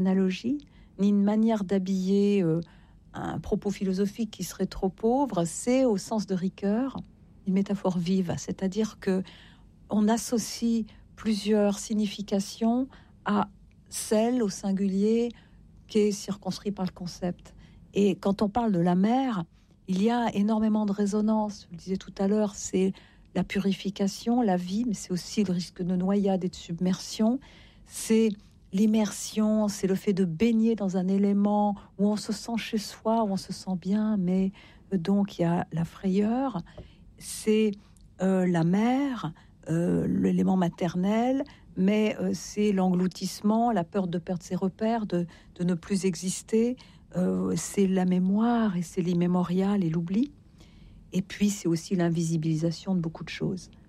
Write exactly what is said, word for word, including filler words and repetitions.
analogie, ni une manière d'habiller euh, un propos philosophique qui serait trop pauvre. C'est au sens de Ricoeur une métaphore vive, c'est-à-dire que on associe plusieurs significations à celle au singulier qui est circonscrit par le concept. Et quand on parle de la mer, il y a énormément de résonance. Je le disais tout à l'heure, c'est la purification, la vie, mais c'est aussi le risque de noyade et de submersion. C'est l'immersion, c'est le fait de baigner dans un élément où on se sent chez soi, où on se sent bien, mais donc il y a la frayeur. C'est euh, la mer, euh, l'élément maternel, mais euh, c'est l'engloutissement, la peur de perdre ses repères, de, de ne plus exister. Euh, c'est la mémoire et c'est l'immémorial et l'oubli. Et puis c'est aussi l'invisibilisation de beaucoup de choses.